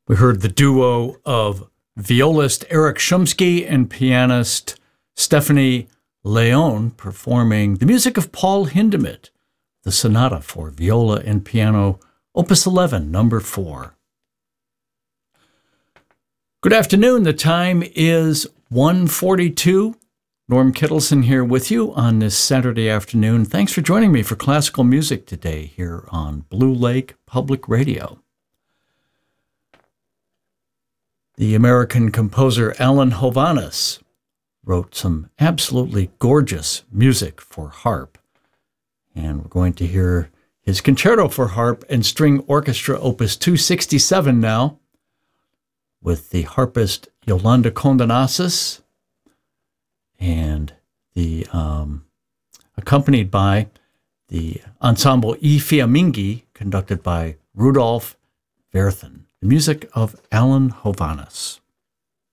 We heard the duo of violist Eric Shumsky and pianist Stephanie Leon performing the music of Paul Hindemith, the Sonata for Viola and Piano, Opus 11, number 4. Good afternoon. The time is 1:42. Norm Kittleson here with you on this Saturday afternoon. Thanks for joining me for classical music today here on Blue Lake Public Radio. The American composer Alan Hovhaness wrote some absolutely gorgeous music for harp. And we're going to hear his Concerto for Harp and String Orchestra, Opus 267 now, with the harpist Yolanda Condonasis, and the accompanied by the ensemble I Fiamminghi, conducted by Rudolf Werthin. The music of Alan Hovhaness.